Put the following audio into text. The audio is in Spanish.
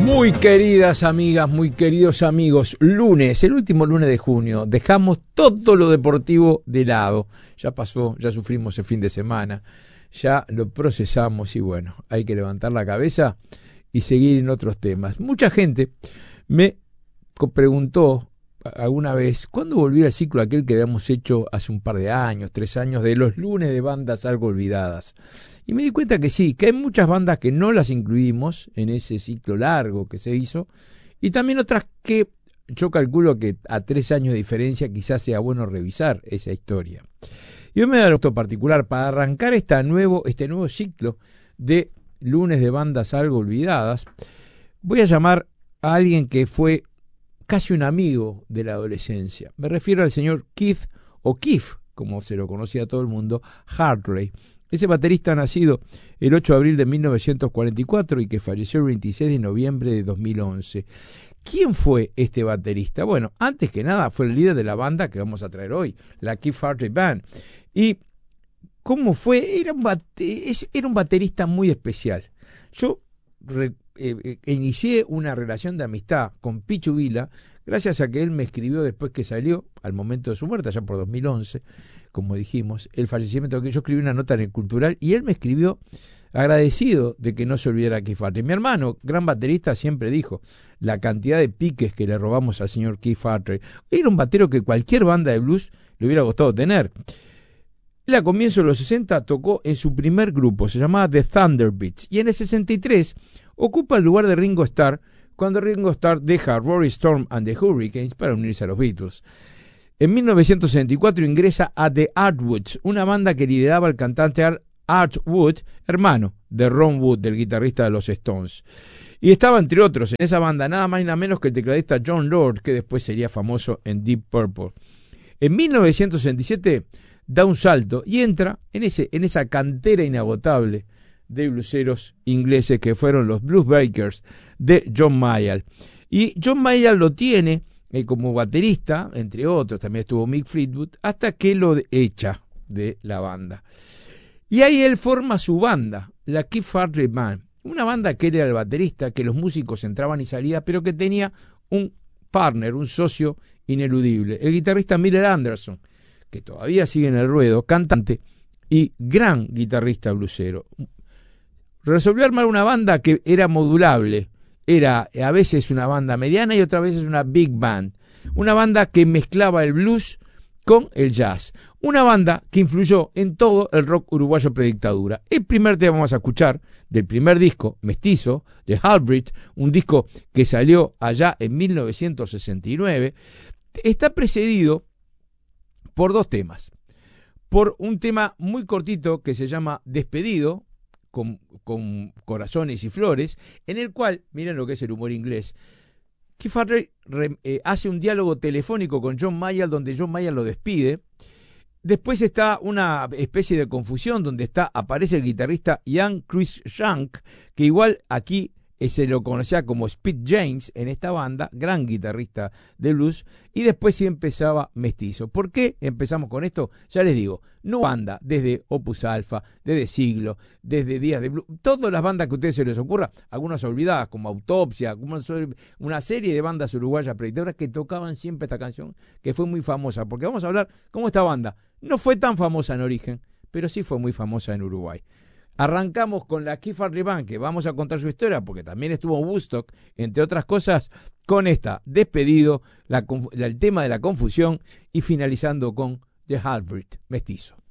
Muy queridas amigas, muy queridos amigos, lunes, el último lunes de junio, dejamos todo lo deportivo de lado. Ya pasó, ya sufrimos el fin de semana, ya lo procesamos y bueno, hay que levantar la cabeza y seguir en otros temas. Mucha gente me preguntó alguna vez, ¿cuándo volvió el ciclo aquel que habíamos hecho hace un par de años, 3 años, de los lunes de bandas algo olvidadas? Y me di cuenta que sí, que hay muchas bandas que no las incluimos en ese ciclo largo que se hizo, y también otras que yo calculo que a 3 años de diferencia quizás sea bueno revisar esa historia. Yo me he dado gusto particular para arrancar este nuevo ciclo de lunes de bandas algo olvidadas. Voy a llamar a alguien que fue casi un amigo de la adolescencia. Me refiero al señor Keith, o Keith, como se lo conocía a todo el mundo, Hartley. Ese baterista nacido el 8 de abril de 1944 y que falleció el 26 de noviembre de 2011. ¿Quién fue este baterista? Bueno, antes que nada fue el líder de la banda que vamos a traer hoy, la Keith Hartley Band. ¿Y cómo fue? Era un baterista muy especial. Yo inicié una relación de amistad con Pichu Vila gracias a que él me escribió después que salió, al momento de su muerte, allá por 2011, como dijimos, el fallecimiento, que yo escribí una nota en el Cultural y él me escribió agradecido de que no se olvidara Keith Hartley. Mi hermano, gran baterista, siempre dijo la cantidad de piques que le robamos al señor Keith Hartley. Era un batero que cualquier banda de blues le hubiera gustado tener. Él a comienzos de los 60 tocó en su primer grupo, se llamaba The Thunderbeats, y en el 63 ocupa el lugar de Ringo Starr cuando Ringo Starr deja Rory Storm and the Hurricanes para unirse a los Beatles. En 1964 ingresa a The Artwoods, una banda que lideraba el cantante Art Wood, hermano de Ron Wood, del guitarrista de los Stones. Y estaba, entre otros, en esa banda nada más y nada menos que el tecladista John Lord, que después sería famoso en Deep Purple. En 1967 da un salto y entra en esa cantera inagotable de blueseros ingleses que fueron los Blues Breakers de John Mayall. Y John Mayall lo tiene como baterista, entre otros, también estuvo Mick Fleetwood, hasta que lo echa de la banda. Y ahí él forma su banda, la Keith Hartley Band, una banda que él era el baterista, que los músicos entraban y salían, pero que tenía un partner, un socio ineludible, el guitarrista Miller Anderson, que todavía sigue en el ruedo, cantante y gran guitarrista blusero. Resolvió armar una banda que era modulable, era a veces una banda mediana y otras veces una big band, una banda que mezclaba el blues con el jazz, una banda que influyó en todo el rock uruguayo predictadura. El primer tema vamos a escuchar del primer disco, Mestizo, de Halbrit, un disco que salió allá en 1969, está precedido por 2 temas. Por un tema muy cortito que se llama Despedido, con corazones y flores, en el cual, miren lo que es el humor inglés, Keith Hartley hace un diálogo telefónico con John Mayall, donde John Mayall lo despide. Después está una especie de confusión donde aparece el guitarrista Ian Cruikshank, que igual aquí se lo conocía como Speed James en esta banda, gran guitarrista de blues, y después sí empezaba Mestizo. ¿Por qué empezamos con esto? Ya les digo, no banda, desde Opus Alpha, desde Siglo, desde Días de Blues, todas las bandas que a ustedes se les ocurra, algunas olvidadas como Autopsia, como una serie de bandas uruguayas predictoras que tocaban siempre esta canción, que fue muy famosa, porque vamos a hablar cómo esta banda no fue tan famosa en origen, pero sí fue muy famosa en Uruguay. Arrancamos con la Keith Hartley Band, que vamos a contar su historia, porque también estuvo en Woodstock, entre otras cosas, con esta Despedido, el tema de la confusión, y finalizando con The Halbrit, Mestizo.